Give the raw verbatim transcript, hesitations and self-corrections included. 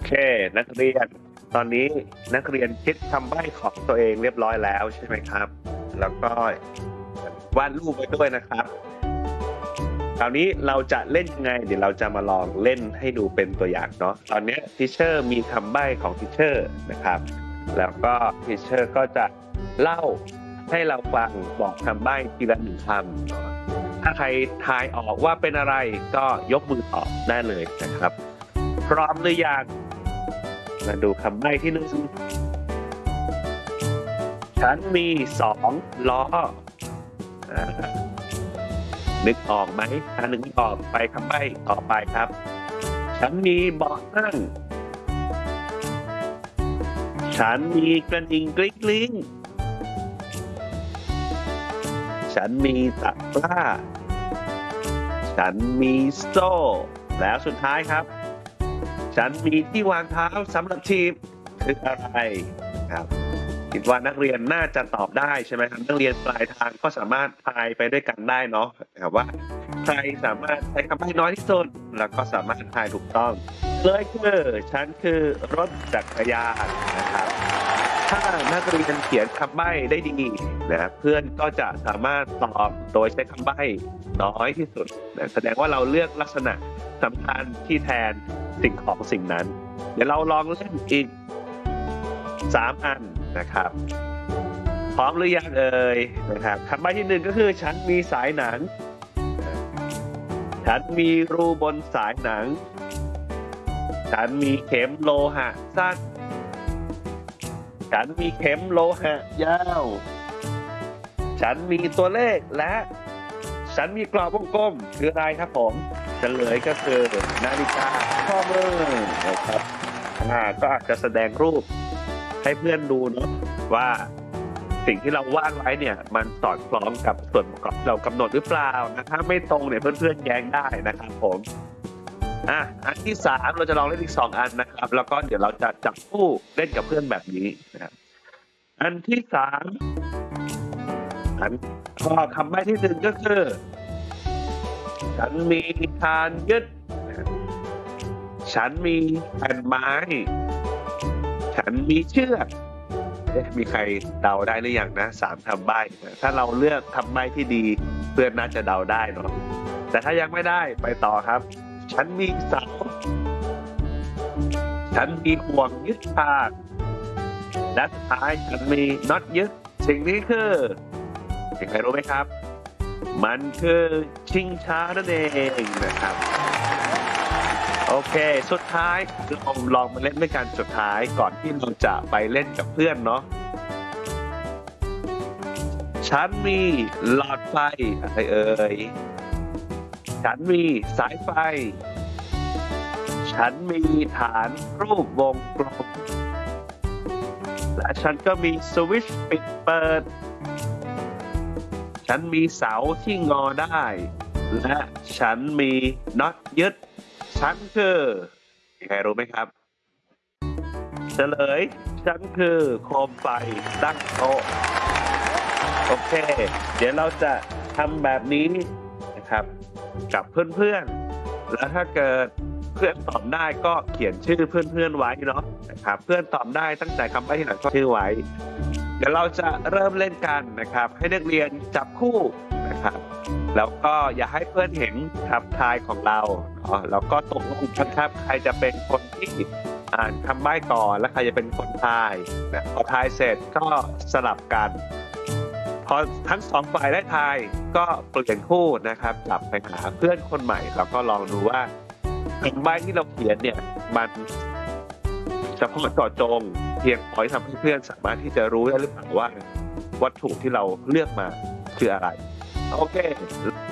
เคนักเรียนตอนนี้นักเรียนคิดคำใบ้ของตัวเองเรียบร้อยแล้วใช่ไหมครับแล้วก็วาดรูปไปด้วยนะครับคราวนี้เราจะเล่นยังไงเดี๋ยวเราจะมาลองเล่นให้ดูเป็นตัวอย่างเนาะตอนนี้ทีเชอร์มีคำใบ้ของทีเชอร์นะครับแล้วก็ทีเชอร์ก็จะเล่าให้เราฟังบอกคำใบ้ทีละหนึ่งคำถ้าใครทายออกว่าเป็นอะไรก็ยกมือตอบได้เลยนะครับพร้อมหรือยังมาดูคำใบ้ที่หนึ่งฉันมีสองล้อนึกออกไหมถ้านึกออกไปคำใบ้ต่อไปครับฉันมีเบาะนั่งฉันมีกระดิ่งกริ๊งกริ๊งฉันมีตะกร้าฉันมีโซ่แล้วสุดท้ายครับฉันมีที่วางเท้าสำหรับทีมคืออะไรครับคิดว่านักเรียนน่าจะตอบได้ใช่ไหมครับนักเรียนปลายทางก็สามารถทายไปด้วยกันได้เนาะครับว่าใครสามารถใช้คำใบ้น้อยที่สุดแล้วก็สามารถทายถูกต้องเลยคือฉันคือรถจักรยานนะครับถ้านักเรียนเขียนคำใบ้ได้ดีนะเพื่อนก็จะสามารถตอบโดยใช้คำใบ้น้อยที่สุดนะแสดงว่าเราเลือกลักษณะสำคัญที่แทนสิ่งของสิ่งนั้นเดี๋ยวเราลองเล่นอีกสามอันนะครับพร้อมหรือยังเอ่ยนะครับคำใบ้ที่หนึ่งก็คือฉันมีสายหนังฉันมีรูบนสายหนังฉันมีเข็มโลหะสั้นฉันมีเข็มโลหะยาวฉันมีตัวเลขและฉันมีกรอบวงกลมคืออะไรครับผมเฉลยก็คือนาฬิกาข้อมือนะครับอ่าก็อาจจะแสดงรูปให้เพื่อนดูเนาะว่าสิ่งที่เราวาดไว้เนี่ยมันสอดคล้องกับส่วนประกอบเรากำหนดหรือเปล่านะถ้าไม่ตรงเนี่ยเพื่อนๆแย้งได้นะครับผมอ่ะอันที่สามเราจะลองเล่นอีกสองอันนะครับแล้วก็เดี๋ยวเราจะจับคู่เล่นกับเพื่อนแบบนี้นะครับอันที่สามอันข้อคำใบ้ที่หนึ่งก็คือฉันมีคานยึดฉันมีแผ่นไม้ฉันมีเชือกมีใครเดาได้หรือยังนะสามคำใบ้ถ้าเราเลือกคำใบ้ที่ดีเพื่อนน่าจะเดาได้เนาะแต่ถ้ายังไม่ได้ไปต่อครับฉันมีเสาฉันมีห่วงยึดทางและสุดท้ายฉันมีน็อตยึดสิ่งนี้คือมีใครรู้ไหมครับมันคือชิงช้านั่นเองนะครับโอเคสุดท้ายเราลองมาเล่นด้วยกันสุดท้ายก่อนที่เราจะไปเล่นกับเพื่อนเนาะฉันมีหลอดไฟอะไรเอ่ยฉันมีสายไฟฉันมีฐานรูปวงกลมและฉันก็มีสวิตช์ปิดเปิดฉันมีเสาที่งอได้และฉันมีน็อตยึดฉันคือใครรู้ไหมครับเฉลยฉันคือโคมไฟตั้งโต๊ะโอเคเดี๋ยวเราจะทำแบบนี้นะครับกับเพื่อนๆแล้วถ้าเกิดเพื่อนตอบได้ก็เขียนชื่อเพื่อนๆไว้เนาะนะครับเพื่อนตอบได้ตั้งแต่คำใบ้ที่หลังก็ชื่อไว้เดี๋ยวเราจะเริ่มเล่นกันนะครับให้นักเรียนจับคู่นะครับแล้วก็อย่าให้เพื่อนเห็นคำทายของเราแล้วก็ตกลงกันครับใครจะเป็นคนที่อ่านคำใบ้ก่อนและใครจะเป็นคนทายนะพอทายเสร็จก็สลับกันพอทั้งสองฝ่ายได้ทายก็เปลี่ยนคู่นะครับจับไปหาเพื่อนคนใหม่แล้วก็ลองดูว่าคำใบ้ที่เราเขียนเนี่ยมันเฉพาะเจาะจงเพียงพอที่ทำให้เพื่อนสามารถที่จะรู้ได้หรือเปล่าว่าวัตถุที่เราเลือกมาคืออะไรโอเค